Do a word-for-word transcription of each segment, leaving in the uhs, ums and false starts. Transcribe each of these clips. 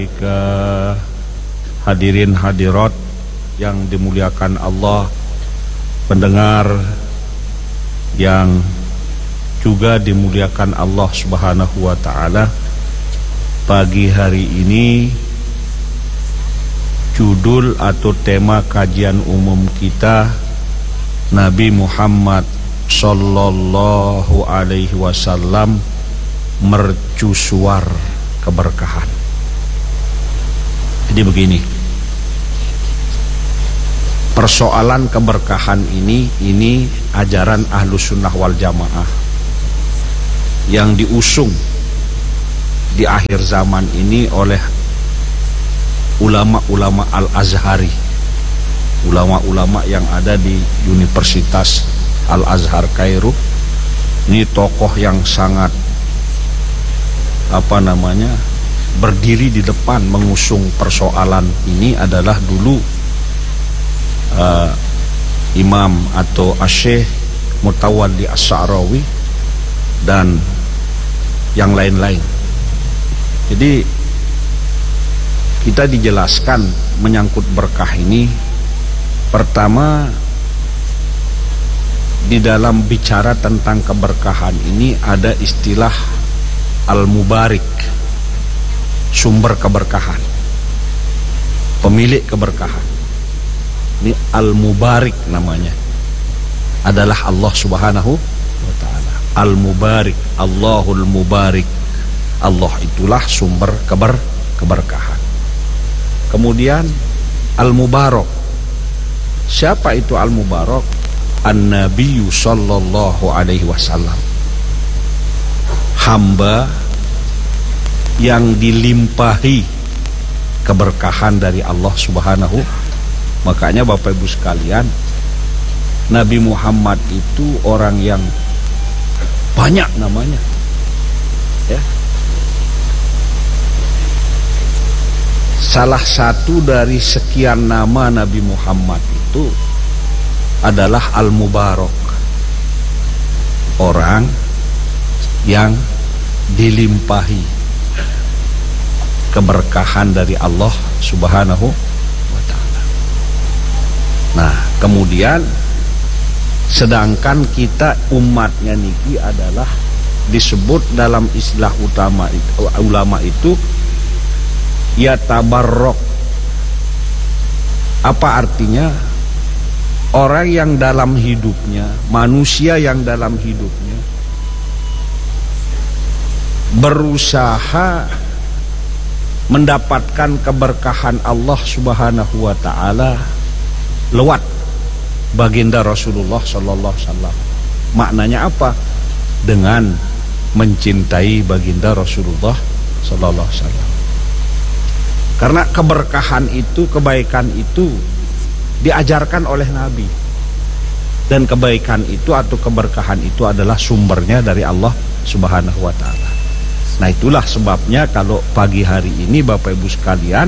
Ke hadirin hadirat yang dimuliakan Allah, pendengar yang juga dimuliakan Allah Subhanahu wa taala. Pagi hari ini judul atau tema kajian umum kita Nabi Muhammad sallallahu alaihi wasallam mercusuar keberkahan. Jadi begini, persoalan keberkahan ini ini ajaran Ahlus Sunnah wal Jamaah yang diusung di akhir zaman ini oleh ulama-ulama Al-Azhari, ulama-ulama yang ada di Universitas Al-Azhar Kairo. Ini tokoh yang sangat apa namanya berdiri di depan mengusung persoalan ini adalah dulu uh, Imam atau Asy-Syaikh Mutawalli As-Sa'rawi dan yang lain-lain. Jadi kita dijelaskan menyangkut berkah ini, pertama di dalam bicara tentang keberkahan ini ada istilah al-mubarik, sumber keberkahan, pemilik keberkahan. Ini al-mubarik namanya, adalah Allah Subhanahu wa ta'ala. Al-mubarik, Allahul mubarik, Allah itulah sumber keber keberkahan. Kemudian al-mubarak, siapa itu al-mubarak? An-Nabiyyu sallallahu alaihi wasallam, hamba yang dilimpahi keberkahan dari Allah Subhanahu. Makanya Bapak Ibu sekalian, Nabi Muhammad itu orang yang banyak namanya, ya. Salah satu dari sekian nama Nabi Muhammad itu adalah Al-Mubarak, orang yang dilimpahi keberkahan dari Allah Subhanahu wa ta'ala. Nah, kemudian sedangkan kita umatnya niki adalah disebut dalam istilah utama itu, ulama itu ya tabarrok. Apa artinya? Orang yang dalam hidupnya, manusia yang dalam hidupnya berusaha mendapatkan keberkahan Allah Subhanahu wa ta'ala lewat baginda Rasulullah sallallahu alaihi wasallam. Maknanya apa? Dengan mencintai baginda Rasulullah sallallahu alaihi wasallam. Karena keberkahan itu, kebaikan itu diajarkan oleh Nabi, dan kebaikan itu atau keberkahan itu adalah sumbernya dari Allah Subhanahu wa ta'ala. Nah, itulah sebabnya kalau pagi hari ini Bapak Ibu sekalian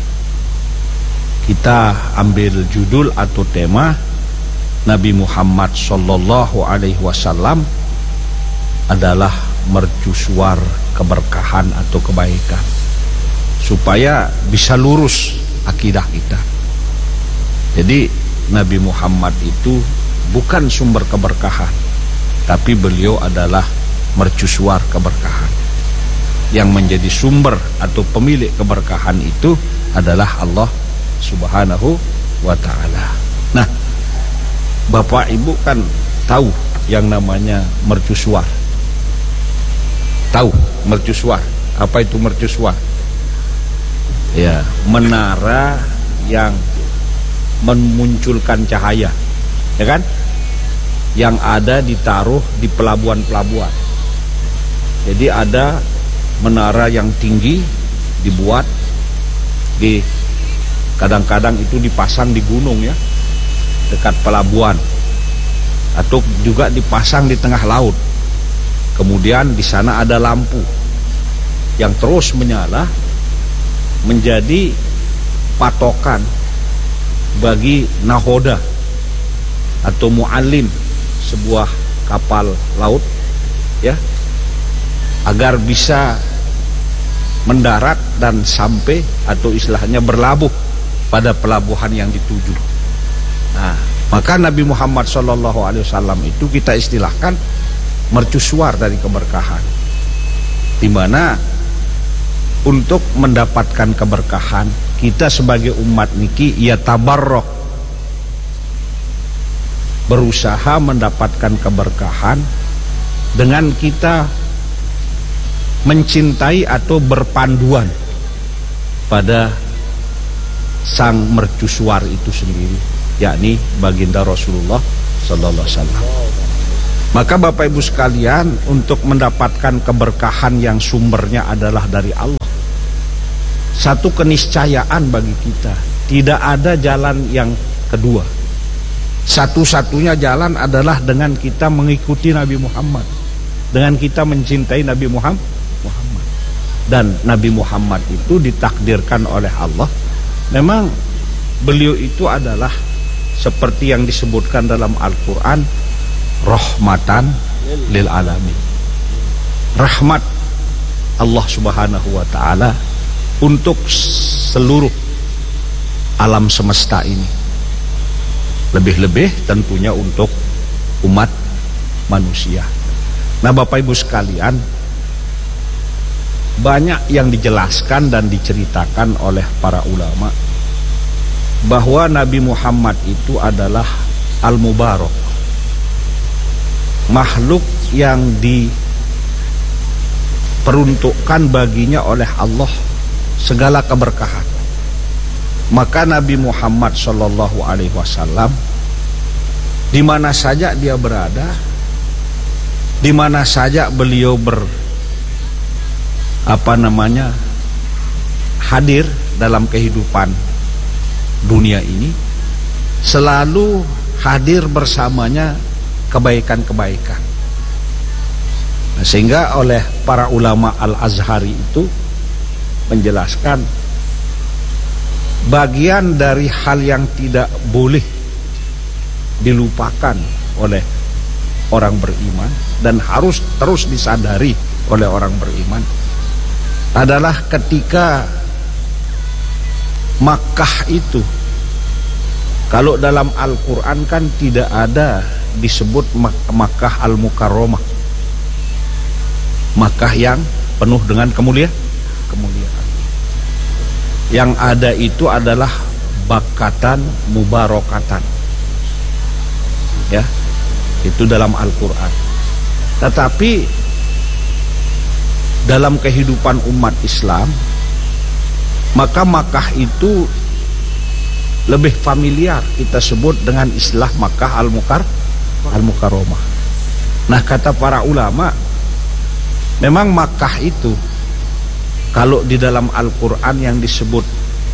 kita ambil judul atau tema Nabi Muhammad sallallahu alaihi wasallam adalah mercusuar keberkahan atau kebaikan, supaya bisa lurus akidah kita. Jadi Nabi Muhammad itu bukan sumber keberkahan, tapi beliau adalah mercusuar keberkahan. Yang menjadi sumber atau pemilik keberkahan itu adalah Allah Subhanahu wa ta'ala. Nah, Bapak Ibu kan tahu yang namanya mercusuar. Tahu mercusuar? Apa itu mercusuar? Ya, menara yang memunculkan cahaya, ya kan? Yang ada ditaruh di pelabuhan-pelabuhan. Jadi ada menara yang tinggi dibuat di, kadang-kadang itu dipasang di gunung, ya, dekat pelabuhan, atau juga dipasang di tengah laut. Kemudian di sana ada lampu yang terus menyala, menjadi patokan bagi nahoda atau muallim sebuah kapal laut, ya, agar bisa mendarat dan sampai atau istilahnya berlabuh pada pelabuhan yang dituju. Nah, maka Nabi Muhammad Shallallahu Alaihi Wasallam itu kita istilahkan mercusuar dari keberkahan, di mana untuk mendapatkan keberkahan kita sebagai umat niki ya tabarrok, berusaha mendapatkan keberkahan dengan kita mencintai atau berpanduan pada sang mercusuar itu sendiri, yakni baginda Rasulullah Sallallahu Alaihi Wasallam. Maka Bapak Ibu sekalian, untuk mendapatkan keberkahan yang sumbernya adalah dari Allah, satu keniscayaan bagi kita, tidak ada jalan yang kedua. Satu-satunya jalan adalah dengan kita mengikuti Nabi Muhammad, dengan kita mencintai Nabi Muhammad. Dan Nabi Muhammad itu ditakdirkan oleh Allah, memang beliau itu adalah seperti yang disebutkan dalam Al-Quran, rahmatan lil alamin, rahmat Allah Subhanahu wa ta'ala untuk seluruh alam semesta ini, lebih-lebih tentunya untuk umat manusia. Nah Bapak Ibu sekalian, banyak yang dijelaskan dan diceritakan oleh para ulama bahwa Nabi Muhammad itu adalah Al-Mubarak, makhluk yang diperuntukkan baginya oleh Allah segala keberkahan. Maka Nabi Muhammad Shallallahu Alaihi Wasallam di mana saja dia berada, di mana saja beliau ber apa namanya hadir dalam kehidupan dunia ini, selalu hadir bersamanya kebaikan-kebaikan. Nah, sehingga oleh para ulama Al-Azhari itu menjelaskan bagian dari hal yang tidak boleh dilupakan oleh orang beriman dan harus terus disadari oleh orang beriman adalah ketika Makkah itu, kalau dalam Al-Quran kan tidak ada disebut Makkah Al-Mukarramah, Makkah yang penuh dengan kemuliaan. kemuliaan yang ada itu adalah Bakkatan Mubarakatan, ya, itu dalam Al-Quran. Tetapi dalam kehidupan umat Islam, maka Makkah itu lebih familiar kita sebut dengan istilah Makkah Al-Mukar Al-Mukarramah. Nah, kata para ulama, memang Makkah itu kalau di dalam Al-Quran yang disebut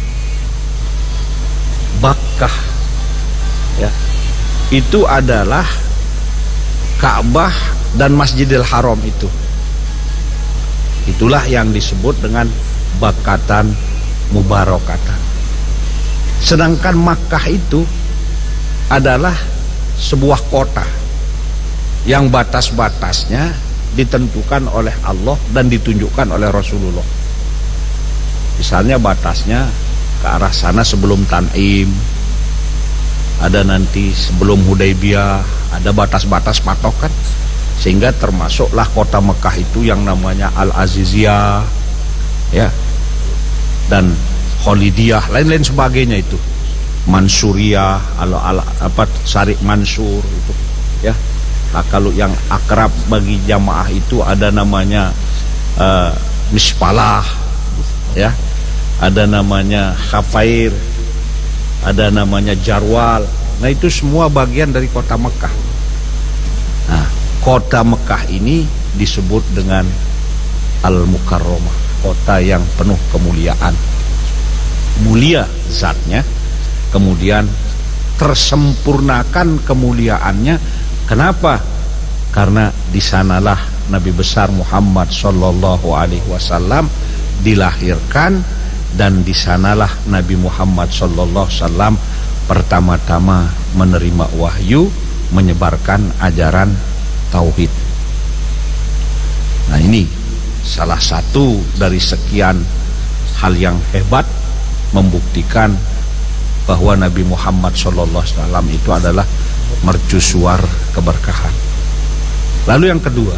Bakkah, ya, itu adalah Ka'bah dan Masjidil Haram itu. Itulah yang disebut dengan Bakkatan Mubarakatan. Sedangkan Makkah itu adalah sebuah kota yang batas-batasnya ditentukan oleh Allah dan ditunjukkan oleh Rasulullah. Misalnya batasnya ke arah sana sebelum Tan'im, ada nanti sebelum Hudaybiyah, ada batas-batas patokan, sehingga termasuklah kota Mekah itu yang namanya Al-Aziziyah, ya, dan Khalidiyah, lain-lain sebagainya itu, Mansuriyah, al, al, apa Syarik Mansur itu, ya. Nah, kalau yang akrab bagi jamaah itu ada namanya uh, Mispalah, ya, ada namanya Khafair, ada namanya Jarwal. Nah, itu semua bagian dari kota Mekah. Nah, kota Mekah ini disebut dengan Al-Mukarramah, kota yang penuh kemuliaan, mulia zatnya, kemudian tersempurnakan kemuliaannya. Kenapa? Karena di sanalah Nabi besar Muhammad Sallallahu Alaihi Wasallam dilahirkan, dan di sanalah Nabi Muhammad Sallallahu Alaihi Wasallam pertama-tama menerima wahyu, menyebarkan ajaran tauhid. Nah, ini salah satu dari sekian hal yang hebat, membuktikan bahwa Nabi Muhammad shallallahu alaihi wasallam itu adalah mercusuar keberkahan. Lalu yang kedua,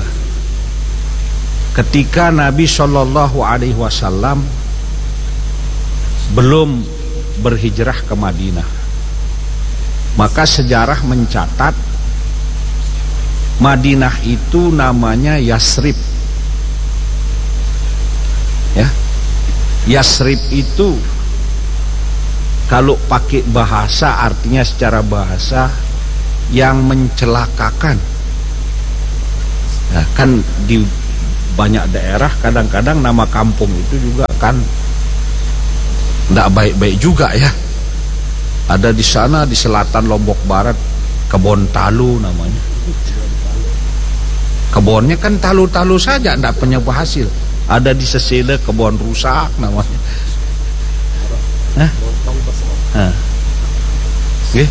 ketika Nabi shallallahu alaihi wasallam belum berhijrah ke Madinah, maka sejarah mencatat Madinah itu namanya Yasrib. Ya, Yasrib itu kalau pakai bahasa, artinya secara bahasa yang mencelakakan. Nah, kan di banyak daerah kadang-kadang nama kampung itu juga kan tidak baik-baik juga ya. Ada di sana di selatan Lombok Barat kebon talu namanya. Kebonnya kan talu-talu saja, tidak punya hasil. Ada di Sesede kebon rusak namanya. Hah? Hah. Okay.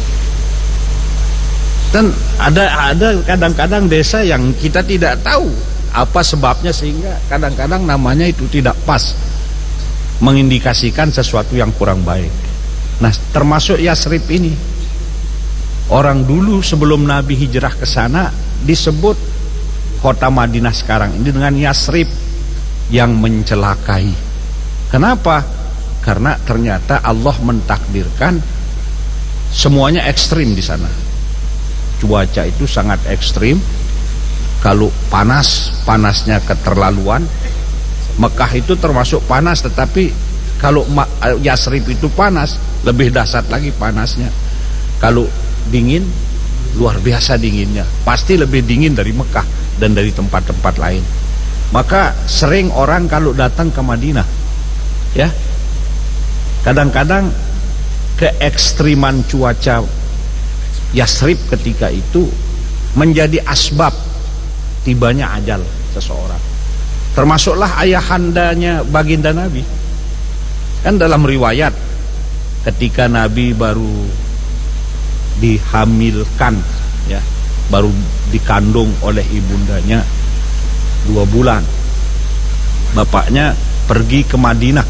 Dan ada ada kadang-kadang desa yang kita tidak tahu apa sebabnya sehingga kadang-kadang namanya itu tidak pas, mengindikasikan sesuatu yang kurang baik. Nah, termasuk Yasrib ini. Orang dulu sebelum Nabi hijrah ke sana disebut kota Madinah sekarang ini dengan Yasrib, yang mencelakai. Kenapa? Karena ternyata Allah mentakdirkan semuanya ekstrim di sana. Cuaca itu sangat ekstrim. Kalau panas, panasnya keterlaluan. Mekah itu termasuk panas, tetapi kalau Yasrib itu panas, lebih dahsyat lagi panasnya. Kalau dingin, luar biasa dinginnya. Pasti lebih dingin dari Mekah dan dari tempat-tempat lain. Maka sering orang kalau datang ke Madinah, ya, kadang-kadang keekstriman cuaca Yasrib ketika itu menjadi asbab tibanya ajal seseorang. Termasuklah ayahandanya baginda Nabi. Kan dalam riwayat ketika Nabi baru dihamilkan, ya, baru dikandung oleh ibundanya dua bulan, bapaknya pergi ke Madinah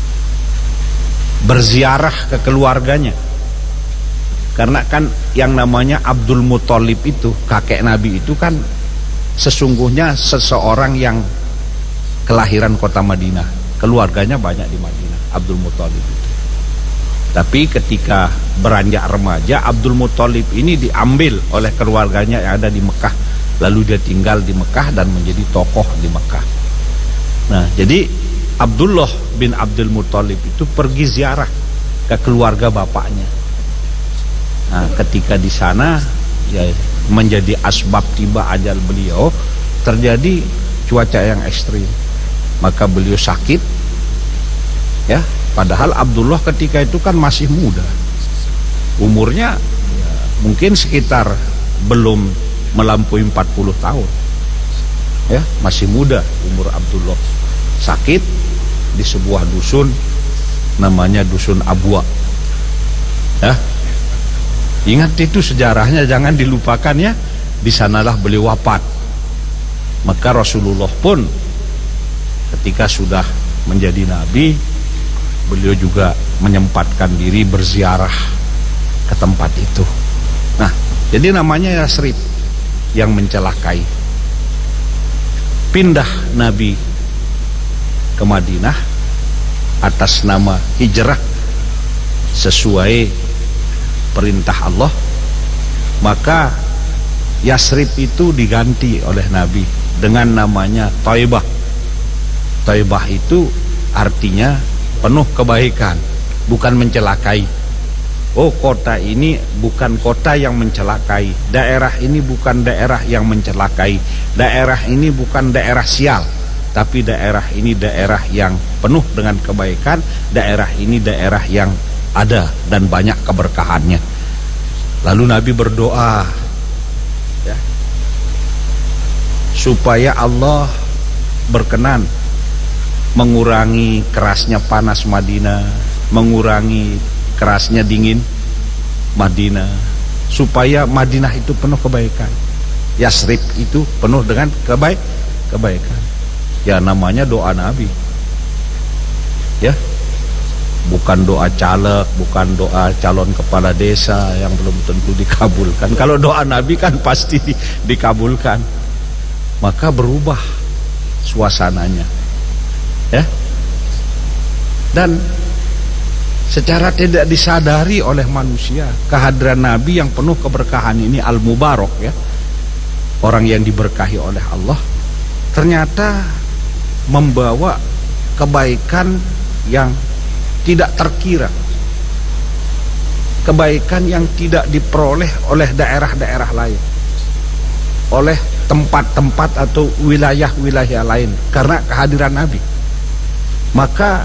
berziarah ke keluarganya. Karena kan yang namanya Abdul Muthalib itu, kakek Nabi itu kan sesungguhnya seseorang yang kelahiran kota Madinah, keluarganya banyak di Madinah, Abdul Muthalib itu. Tapi ketika beranjak remaja, Abdul Muthalib ini diambil oleh keluarganya yang ada di Mekah. Lalu dia tinggal di Mekah dan menjadi tokoh di Mekah. Nah, jadi Abdullah bin Abdul Muthalib itu pergi ziarah ke keluarga bapaknya. Nah, ketika di sana ya menjadi asbab tiba ajal beliau, terjadi cuaca yang ekstrim. Maka beliau sakit. Ya, padahal Abdullah ketika itu kan masih muda. Umurnya ya, mungkin sekitar belum melampaui empat puluh tahun, ya, masih muda umur Abdullah. Sakit di sebuah dusun namanya dusun Abwa, ya, ingat itu sejarahnya, jangan dilupakan ya. Di sanalah beliau wafat. Maka Rasulullah pun ketika sudah menjadi nabi, beliau juga menyempatkan diri berziarah ke tempat itu. Nah, jadi namanya Yasrib, yang mencelakai. Pindah Nabi ke Madinah atas nama hijrah sesuai perintah Allah, maka Yasrib itu diganti oleh Nabi dengan namanya Thaibah. Thaibah itu artinya penuh kebaikan, bukan mencelakai. Oh, kota ini bukan kota yang mencelakai, daerah ini bukan daerah yang mencelakai, daerah ini bukan daerah sial, tapi daerah ini daerah yang penuh dengan kebaikan, daerah ini daerah yang ada dan banyak keberkahannya. Lalu Nabi berdoa, ya, supaya Allah berkenan mengurangi kerasnya panas Madinah, mengurangi kerasnya dingin Madinah, supaya Madinah itu penuh kebaikan, Yasrib itu penuh dengan kebaik kebaikan. Ya, namanya doa Nabi, ya. bukan doa caleg, bukan doa calon kepala desa yang belum tentu dikabulkan. Kalau doa Nabi kan pasti di, dikabulkan. Maka berubah suasananya, ya. Dan secara tidak disadari oleh manusia, kehadiran Nabi yang penuh keberkahan ini, al-mubarak, ya, orang yang diberkahi oleh Allah, ternyata membawa kebaikan yang tidak terkira, kebaikan yang tidak diperoleh oleh daerah-daerah lain, oleh tempat-tempat atau wilayah-wilayah lain, karena kehadiran Nabi. Maka